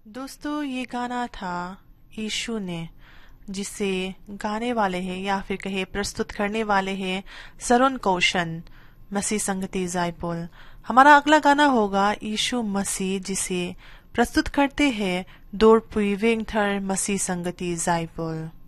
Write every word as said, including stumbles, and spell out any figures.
दोस्तों, ये गाना था यीशु ने, जिसे गाने वाले हैं या फिर कहे प्रस्तुत करने वाले हैं सरोन कौशन मसीह संगति जायपुल। हमारा अगला गाना होगा यीशु मसीह, जिसे प्रस्तुत करते हैं दोरपुई वेंगथर मसीह संगति जायपुल।